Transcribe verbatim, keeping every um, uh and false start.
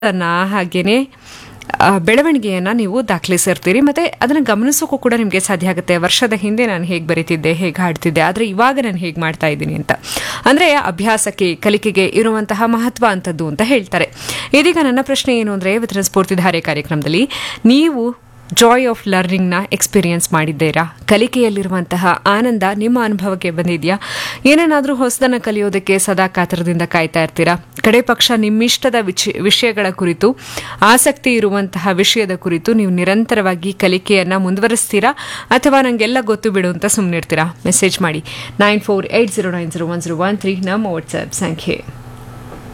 ಅನ್ನ ಹಾಗೇನೆ ಆ, ಬೆಳವಣಿಗೆಯನ್ನು ನೀವು ದಾಖಲಿಸಿರ್ತೀರಿ ಮತ್ತು ಅದನ್ನು ಗಮನಿಸೋಕ್ಕೂ ಕೂಡ ನಿಮಗೆ ಸಾಧ್ಯ ಆಗುತ್ತೆ. ವರ್ಷದ ಹಿಂದೆ ನಾನು ಹೇಗೆ ಬರೀತಿದ್ದೆ, ಹೇಗೆ ಹಾಡ್ತಿದ್ದೆ, ಆದರೆ ಇವಾಗ ನಾನು ಹೇಗೆ ಮಾಡ್ತಾ ಇದ್ದೀನಿ ಅಂತ. ಅಂದರೆ ಅಭ್ಯಾಸಕ್ಕೆ, ಕಲಿಕೆಗೆ ಇರುವಂತಹ ಮಹತ್ವ ಅಂಥದ್ದು ಅಂತ ಹೇಳ್ತಾರೆ. ಇದೀಗ ನನ್ನ ಪ್ರಶ್ನೆ ಏನು ಅಂದರೆ, ಇವತ್ತಿನ ಸ್ಫೂರ್ತಿಧಾರೆ ಕಾರ್ಯಕ್ರಮದಲ್ಲಿ ನೀವು ಜಾಯ್ ಆಫ್ ಲರ್ನಿಂಗ್ನ ಎಕ್ಸ್ಪೀರಿಯನ್ಸ್ ಮಾಡಿದ್ದೀರಾ? ಕಲಿಕೆಯಲ್ಲಿರುವಂತಹ ಆನಂದ ನಿಮ್ಮ ಅನುಭವಕ್ಕೆ ಬಂದಿದೆಯಾ? ಏನೇನಾದರೂ ಹೊಸದನ್ನು ಕಲಿಯೋದಕ್ಕೆ ಸದಾ ಕಾತರದಿಂದ ಕಾಯ್ತಾ ಇರ್ತೀರಾ? ಕಡೆ ಪಕ್ಷ ನಿಮ್ಮಿಷ್ಟದ ವಿಚ ವಿಷಯಗಳ ಕುರಿತು, ಆಸಕ್ತಿ ಇರುವಂತಹ ವಿಷಯದ ಕುರಿತು ನೀವು ನಿರಂತರವಾಗಿ ಕಲಿಕೆಯನ್ನು ಮುಂದುವರಿಸ್ತೀರಾ, ಅಥವಾ ನನಗೆಲ್ಲ ಗೊತ್ತು ಬಿಡು ಅಂತ ಸುಮ್ಮನಿರ್ತೀರಾ? ಮೆಸೇಜ್ ಮಾಡಿ nine four eight zero nine zero one zero one three ನಮ್ಮ ವಾಟ್ಸ್ಆ್ಯಪ್ ಸಂಖ್ಯೆ.